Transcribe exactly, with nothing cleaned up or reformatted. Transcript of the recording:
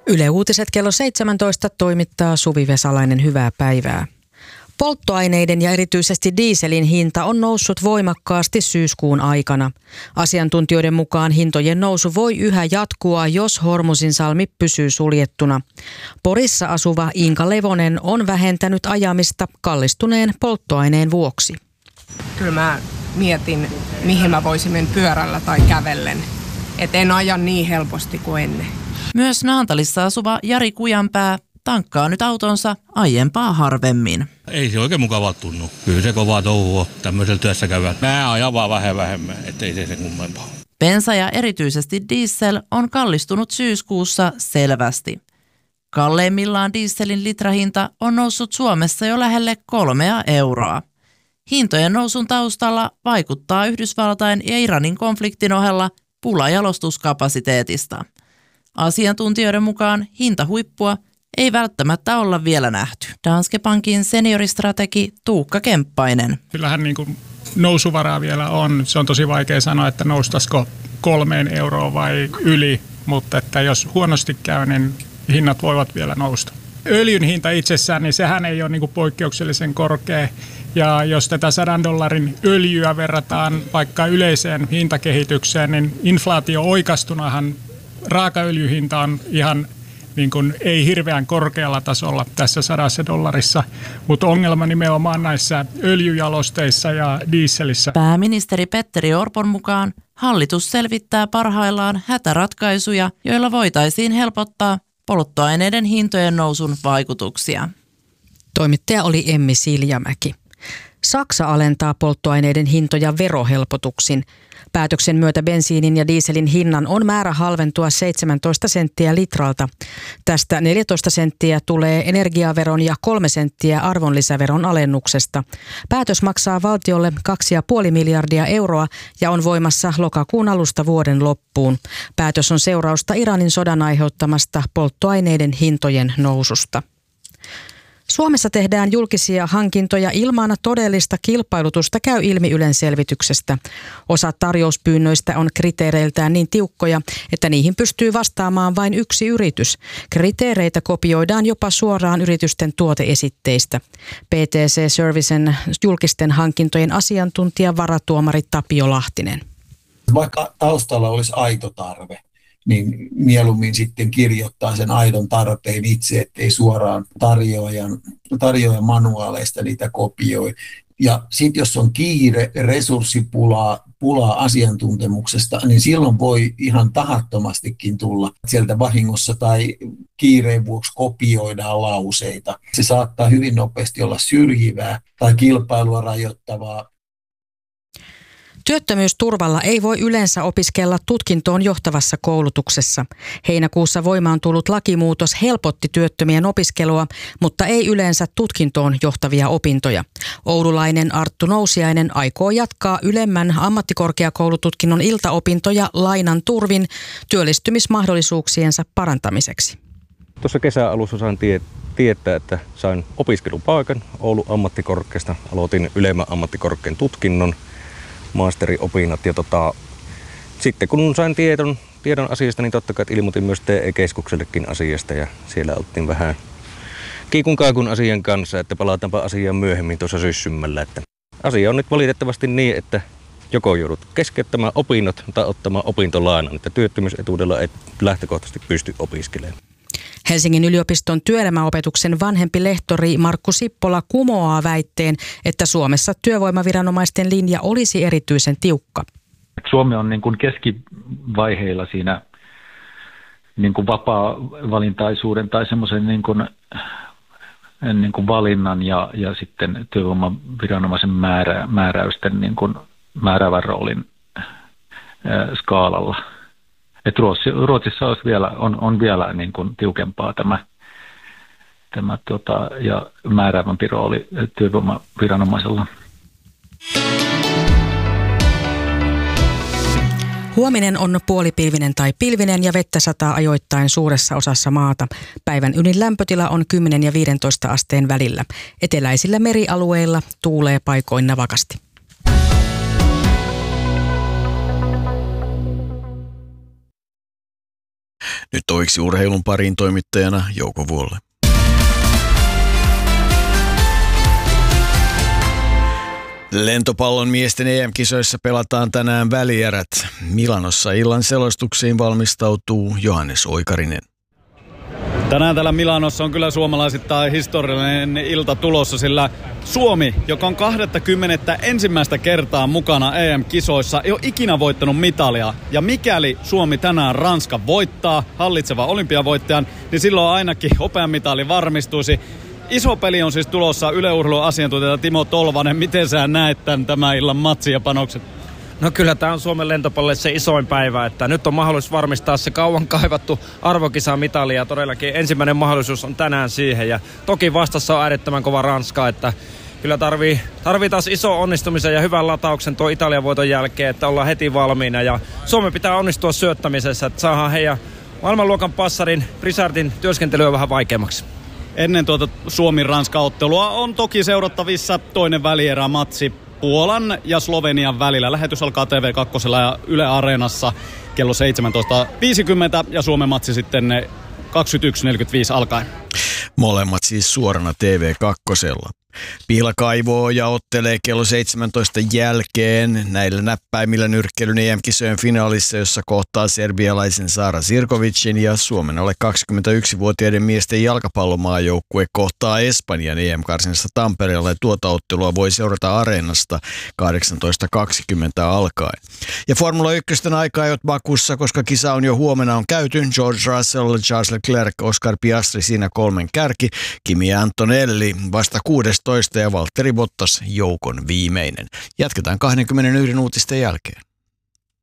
Yle Uutiset kello seitsemäntoista toimittaa Suvi Vesalainen, hyvää päivää. Polttoaineiden ja erityisesti dieselin hinta on noussut voimakkaasti syyskuun aikana. Asiantuntijoiden mukaan hintojen nousu voi yhä jatkua, jos Hormuzinsalmi pysyy suljettuna. Porissa asuva Inka Levonen on vähentänyt ajamista kallistuneen polttoaineen vuoksi. Kyllä mä mietin, mihin mä voisin mennä pyörällä tai kävellen. Et en aja niin helposti kuin ennen. Myös Naantalissa asuva Jari Kujanpää tankkaa nyt autonsa aiempaa harvemmin. Ei se oikein mukavaa tunnu. Kyllä se kovaa touhua tämmöisellä työssä käyvän. Mä ajan vaan vähän vähemmän, ettei se sen kummempaa. Bensa ja erityisesti diesel on kallistunut syyskuussa selvästi. Kalleimmillaan dieselin litrahinta on noussut Suomessa jo lähelle kolmea euroa. Hintojen nousun taustalla vaikuttaa Yhdysvaltain ja Iranin konfliktin ohella pula jalostuskapasiteetista. Asiantuntijoiden mukaan hintahuippua ei välttämättä olla vielä nähty. Danske Bankin senioristrategi Tuukka Kemppainen. Kyllähän niin kuin nousuvaraa vielä on. Se on tosi vaikea sanoa, että noustaisiko kolmeen euroa vai yli, mutta että jos huonosti käy, niin hinnat voivat vielä nousta. Öljyn hinta itsessään, niin sehän ei ole niin kuin poikkeuksellisen korkea. Ja jos tätä sadan dollarin öljyä verrataan vaikka yleiseen hintakehitykseen, niin inflaatio oikastunahan raakaöljyhinta on ihan niin kuin ei hirveän korkealla tasolla tässä sadassa dollarissa, mutta ongelma nimenomaan näissä öljyjalosteissa ja dieselissä. Pääministeri Petteri Orpon mukaan hallitus selvittää parhaillaan hätäratkaisuja, joilla voitaisiin helpottaa polttoaineiden hintojen nousun vaikutuksia. Toimittaja oli Emmi Siljamäki. Saksa alentaa polttoaineiden hintoja verohelpotuksin. Päätöksen myötä bensiinin ja dieselin hinnan on määrä halventua seitsemäntoista senttiä litralta. Tästä neljätoista senttiä tulee energiaveron ja kolme senttiä arvonlisäveron alennuksesta. Päätös maksaa valtiolle kaksi pilkku viisi miljardia euroa ja on voimassa lokakuun alusta vuoden loppuun. Päätös on seurausta Iranin sodan aiheuttamasta polttoaineiden hintojen noususta. Suomessa tehdään julkisia hankintoja ilman todellista kilpailutusta, käy ilmi Ylen selvityksestä. Osa tarjouspyynnöistä on kriteereiltään niin tiukkoja, että niihin pystyy vastaamaan vain yksi yritys. Kriteereitä kopioidaan jopa suoraan yritysten tuoteesitteistä. P T C Servicen julkisten hankintojen asiantuntija varatuomari Tapio Lahtinen. Vaikka taustalla olisi aito tarve, niin mieluummin sitten kirjoittaa sen aidon tarpeen itse, ettei suoraan tarjoajan, tarjoajan manuaaleista niitä kopioi. Ja sitten jos on kiire, resurssipulaa, pulaa asiantuntemuksesta, niin silloin voi ihan tahattomastikin tulla sieltä vahingossa tai kiireen vuoksi kopioidaan lauseita. Se saattaa hyvin nopeasti olla syrjivää tai kilpailua rajoittavaa. Työttömyysturvalla ei voi yleensä opiskella tutkintoon johtavassa koulutuksessa. Heinäkuussa voimaan tullut lakimuutos helpotti työttömien opiskelua, mutta ei yleensä tutkintoon johtavia opintoja. Oululainen Arttu Nousiainen aikoo jatkaa ylemmän ammattikorkeakoulututkinnon iltaopintoja lainan turvin työllistymismahdollisuuksiensa parantamiseksi. Tuossa kesän alussa sain tie- tietää, että sain opiskelupaikan Oulun ammattikorkeasta. Aloitin ylemmän ammattikorkean tutkinnon. Masteriopinnot ja tota, sitten kun sain tiedon, tiedon asiasta, niin totta kai ilmoitin myös T E-keskuksellekin asiasta ja siellä oltiin vähän kiikun kaakun asian kanssa, että palataanpa asiaan myöhemmin tuossa syssymmällä. Että asia on nyt valitettavasti niin, että joko joudut keskeyttämään opinnot tai ottamaan opintolainan, että työttömyysetuudella ei lähtökohtaisesti pysty opiskelemaan. Helsingin yliopiston työelämäopetuksen vanhempi lehtori Markku Sippola kumoaa väitteen, että Suomessa työvoimaviranomaisten linja olisi erityisen tiukka. Suomi on niin kuin keskivaiheilla siinä niin kuin vapaa-valintaisuuden tai semmoisen niin kuin, niin kuin valinnan ja, ja sitten työvoimaviranomaisen määrä, määräysten niin kuin määräävän roolin ää, skaalalla. Et Ruotsi, Ruotsissa olisi vielä, on, on vielä niin kuin tiukempaa tämä, tämä tota, ja määräävämpi rooli työvoimaviranomaisella. Huominen on puolipilvinen tai pilvinen ja vettä sataa ajoittain suuressa osassa maata. Päivän ylin lämpötila on kymmenen ja viisitoista asteen välillä. Eteläisillä merialueilla tuulee paikoin navakasti. Nyt toiksi urheilun pariin toimittajana Jouko Vuolle. Lentopallon miesten E M-kisoissa pelataan tänään välierät. Milanossa illan selostuksiin valmistautuu Johannes Oikarinen. Tänään täällä Milanossa on kyllä suomalaisittain historiallinen ilta tulossa, sillä Suomi, joka on kaksikymmentä ensimmäistä kertaa mukana E M-kisoissa, ei ole ikinä voittanut mitalia. Ja mikäli Suomi tänään Ranska voittaa, hallitseva olympiavoittajan, niin silloin ainakin hopean mitali varmistuisi. Iso peli on siis tulossa. Yle Urheilun asiantuntija Timo Tolvanen. Miten sä näet tämän, tämän illan matsin ja panokset? No kyllä tämä on Suomen lentopallolle se isoin päivä, että nyt on mahdollisuus varmistaa se kauan kaivattu arvokisamitali ja todellakin ensimmäinen mahdollisuus on tänään siihen. Ja toki vastassa on äärettömän kova Ranska, että kyllä tarvii, tarvii taas iso onnistumisen ja hyvän latauksen tuo Italian voiton jälkeen, että ollaan heti valmiina. Ja Suomen pitää onnistua syöttämisessä, että saadaan heidän maailmanluokan passarin Brisardin työskentelyä vähän vaikeammaksi. Ennen tuota Suomi-Ranska-ottelua on toki seurattavissa toinen välierä-matsi Puolan ja Slovenian välillä. Lähetys alkaa T V kaksi ja Yle Areenassa kello seitsemäntoista viisikymmentä ja Suomen matsi sitten kaksikymmentäyksi neljäkymmentäviisi alkaen. Molemmat siis suorana T V kaksi. Pihla kaivoo ja ottelee kello seitsemäntoista jälkeen näillä näppäimillä nyrkkeilyn E M-kisojen finaalissa, jossa kohtaa serbialaisen Sara Sirkovicin ja Suomen alle kaksikymmentäyksivuotiaiden miesten jalkapallomaajoukkue kohtaa Espanjan E M-karsinassa Tampereella ja tuota ottelua voi seurata Areenasta kahdeksantoista kaksikymmentä alkaen. Ja Formula yksi aikaa ei ole bakussa, koska kisa on jo huomenna on käyty. George Russell, Charles Leclerc, Oscar Piastri siinä kolmen kärki, Kimi Antonelli vasta kuudestoista ja Valtteri Bottas joukon viimeinen. Jatketaan kaksikymmentäyksi uutisten jälkeen.